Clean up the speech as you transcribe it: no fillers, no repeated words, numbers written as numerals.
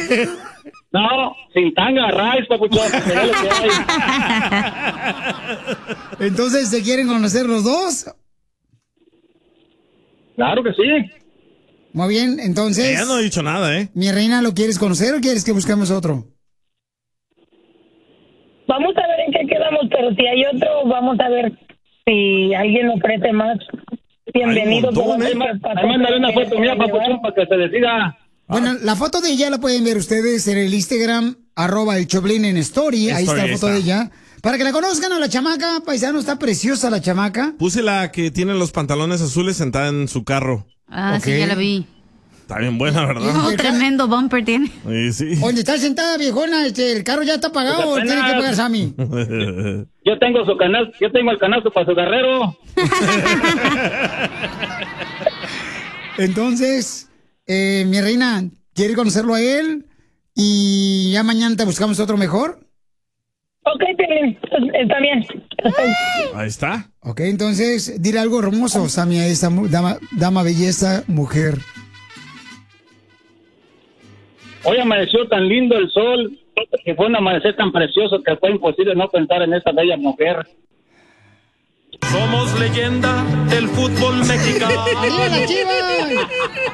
No, sin tanga, rais, papuchón. Mira lo que hay. Entonces, ¿se quieren conocer los dos? Claro que sí. Muy bien, entonces... Ella no ha dicho nada, ¿eh? Mi reina, ¿lo quieres conocer o quieres que busquemos otro? Vamos a ver en qué quedamos, pero si hay otro, vamos a ver si alguien ofrece más. Bienvenido. Mándale una foto mía, papuchón, para que se decida. Bueno, la foto de ella la pueden ver ustedes en el Instagram, @el Choplin en Story. Ahí está la foto de ella. Para que la conozcan a la chamaca, paisano, está preciosa la chamaca. Puse la que tiene los pantalones azules sentada en su carro. Ah, sí, ya la vi. Está bien buena, ¿verdad? No, tremendo bumper tiene. Sí, sí. Donde está sentada, viejona, el carro ya está pagado, Pues tiene que pagar Sammy. Yo tengo el canasto para su guerrero. Entonces, mi reina, ¿quiere conocerlo a él? Y ya mañana te buscamos otro mejor. Ok, está bien. Ahí está. Ok, entonces, dile algo hermoso, Sammy, a esta dama belleza, mujer. Hoy amaneció tan lindo el sol, que fue un amanecer tan precioso que fue imposible no pensar en esta bella mujer. Somos leyenda del fútbol mexicano. ¡Arriba las Chivas!